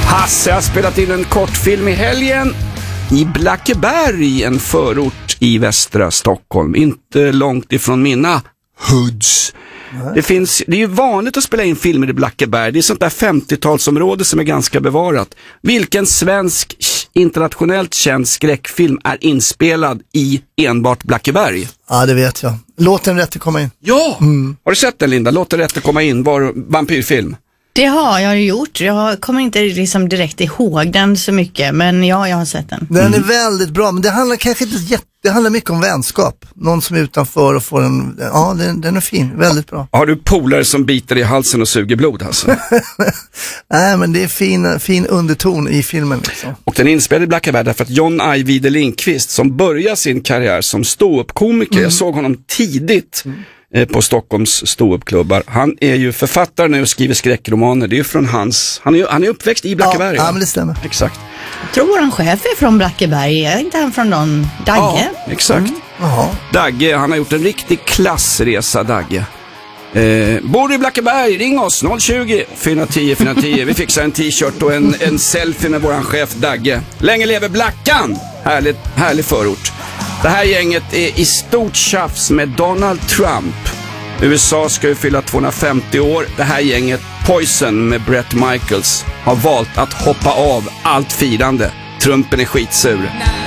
Hasse har spelat in en kortfilm i helgen i Blackeberg, en förort i västra Stockholm. Inte långt ifrån mina hoods. Det är ju vanligt att spela in filmer i Blackeberg. Det är sånt där 50-talsområde som är ganska bevarat. Vilken svensk internationellt känd skräckfilm är inspelad i enbart Blackeberg? Ja, det vet jag. Låt den rätte komma in. Ja! Har du sett den, Linda? Låt den rätte komma in. Vampyrfilm. Det har jag gjort. Jag kommer inte liksom direkt ihåg den så mycket, men ja, jag har sett den. Den är väldigt bra, men det handlar kanske inte det handlar mycket om vänskap. Någon som är utanför och får en... Ja, den är fin. Väldigt bra. Har du polare som biter i halsen och suger blod, alltså? Nej, men det är fin underton i filmen liksom. Och den inspelade i Blackeberg därför att John Ajvide Lindqvist, som börjar sin karriär som ståuppkomiker, jag såg honom tidigt på Stockholms ståuppklubbar. Han är ju författare nu och skriver skräckromaner. Det är ju från hans... Han är uppväxt i Blackeberg. Ja, men det stämmer. Exakt. Jag tror våran chef är från Blackeberg. Är inte han från någon Dagge? Ja, exakt. Dagge, han har gjort en riktig klassresa, Dagge. Bor du i Blackeberg? Ring oss 020 410 410. Vi fixar en t-shirt och en selfie med våran chef Dagge. Länge lever Blackan! Härlig förort. Det här gänget är i stort tjafs med Donald Trump. USA ska ju fylla 250 år. Det här gänget, Poison med Bret Michaels, har valt att hoppa av allt firande. Trumpen är skitsur.